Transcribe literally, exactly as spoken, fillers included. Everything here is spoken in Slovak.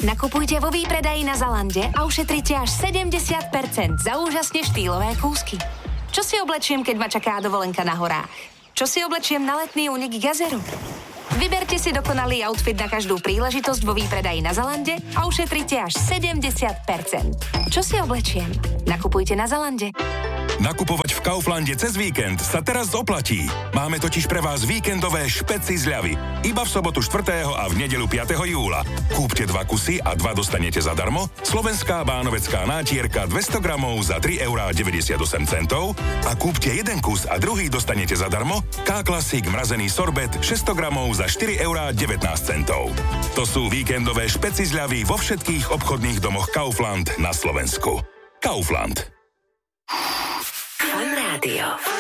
Nakupujte vo výpredaji na Zalande a ušetrite až sedemdesiat percent za úžasne štýlové kúsky. Čo si oblečiem, keď ma čaká dovolenka na horách? Čo si oblečiem na letný únik k jazeru? Vyberte si dokonalý outfit na každú príležitosť vo výpredaji na Zalande a ušetrite až sedemdesiat percent. Čo si oblečiem? Nakupujte na Zalande. Nakupovať v Kauflande cez víkend sa teraz oplatí. Máme totiž pre vás víkendové špeci zľavy. Iba v sobotu štvrtého a v nedeľu piateho júla. Kúpte dva kusy a dva dostanete zadarmo. Slovenská bánovecká nátierka dvesto gramov za tri eurá deväťdesiatosem centov a kúpte jeden kus a druhý dostanete zadarmo. K-Classic mrazený sorbet šesťsto gramov za štyri eurá devätnásť centov. To sú víkendové špeci zľavy vo všetkých obchodných domoch Kaufland na Slovensku. Kaufland. Fan Rádio.